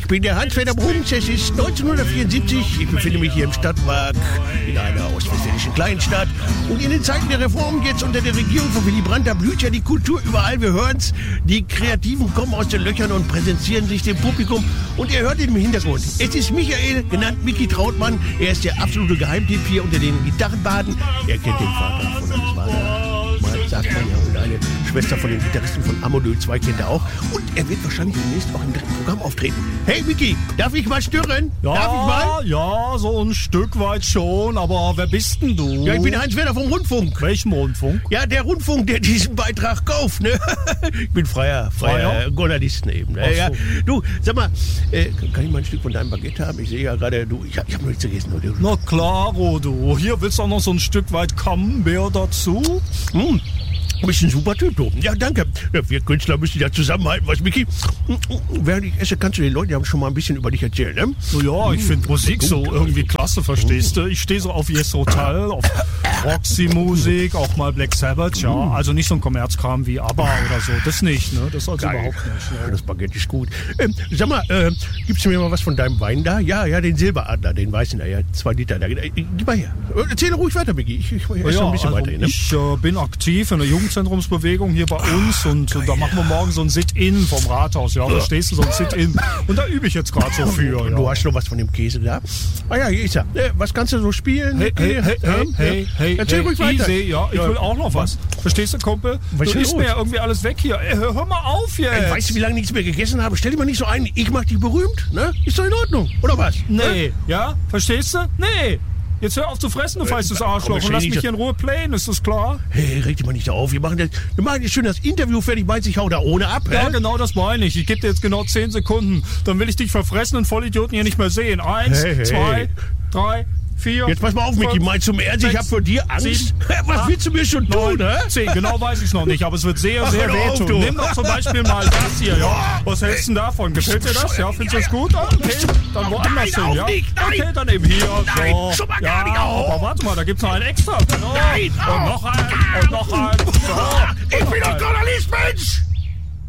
bin der Hans-Werner Bruns, es ist 1974. Ich befinde mich hier im Stadtpark in einer ostwestfälischen Kleinstadt. Und in den Zeiten der Reform, jetzt unter der Regierung von Willy Brandt, da blüht ja die Kultur überall. Wir hören's. Die Kreativen kommen aus den Löchern und präsentieren sich dem Publikum. Und ihr hört ihn im Hintergrund. Es ist Michael, genannt Micky Trautmann. Er ist der absolute Geheimtipp hier unter den Gitarrenbaden. Er kennt den Vater von Hans Wader. Mal sagt man ja, und eine Schwester von den Gitarristen von Amodyl 2 kennt er auch. Und er wird wahrscheinlich demnächst auch im dritten Programm auftreten. Hey Micky, darf ich mal stören? Ja, darf ich mal? Ja, so ein Stück weit schon, aber wer bist denn du? Ja, ich bin Hans-Werner vom Rundfunk. Welchem Rundfunk? Ja, der Rundfunk, der diesen Beitrag kauft, ne? Ich bin freier Journalist eben. Ne? Ja. Du, sag mal, kann ich mal ein Stück von deinem Baguette haben? Ich sehe ja gerade, ich hab noch nichts gegessen. Oder? Na klaro, du. Hier willst du auch noch so ein Stück weit Camembert dazu? Du bist ein super Typ, du. Ja, danke. Ja, wir Künstler müssen ja zusammenhalten, was, Micky? Während ich esse, kannst du den Leuten, die haben schon mal ein bisschen über dich erzählen, ne? So, ja, ich finde Musik so irgendwie klasse, verstehst du? Ich stehe so auf Yes Hotel, auf Roxy-Musik, auch mal Black Sabbath, ja. Also nicht so ein Kommerzkram wie ABBA oder so. Das nicht, ne? Das also überhaupt nicht. Ja. Das Baguette ist gut. Sag mal, gibst du mir mal was von deinem Wein da? Ja, den Silberadler, den weißen da, ja, 2 Liter. Da. Gib mal her. Erzähl ruhig weiter, Micky. Ich esse noch ein bisschen weiter hin, ne? Ich bin aktiv in der Jugendzentrumsbewegung hier bei uns und da machen wir morgen so ein Sit-In vom Rathaus, ja, verstehst du, so ein Sit-In. Und da übe ich jetzt gerade so für, ja. Du hast noch was von dem Käse da? Ah ja, hier ist er. Was kannst du so spielen? Hey, erzähl ruhig weiter. Easy, ja, ich will auch noch was. Verstehst du, Kumpel? Du isst mir ja irgendwie alles weg hier. Hör mal auf jetzt. Weißt du, wie lange nichts mehr gegessen habe? Stell dich mal nicht so ein, ich mach dich berühmt, ne? Ist doch in Ordnung, oder was? Nee, ja? Verstehst du? Nee. Jetzt hör auf zu fressen, du feistes Arschloch, und lass mich hier in Ruhe playen, ist das klar? Hey, reg dich mal nicht so auf. Wir machen jetzt schön das Interview fertig, meinst du, ich hau da ohne ab, Ja, genau das meine ich. Ich gebe dir jetzt genau 10 Sekunden. Dann will ich dich verfressenen Vollidioten hier nicht mehr sehen. 1, 2, 3, 4. Jetzt pass mal auf, Micky, meinst du im Ernst, ich hab vor dir Angst? 7, was willst du mir schon tun, 9, 10, genau weiß ich's noch nicht, aber es wird sehr, sehr wehtun. Nimm doch zum Beispiel mal das hier, ja. Was hältst du denn davon? Gefällt dir das? Ja, findest du das gut? Okay, dann woanders hin, ja? Okay, dann eben hier. Nein, schon mal gar nicht auf. Aber warte mal, da gibt's noch einen extra. Nein, und noch einen, und noch einen. So, ich bin doch Journalist, Mensch!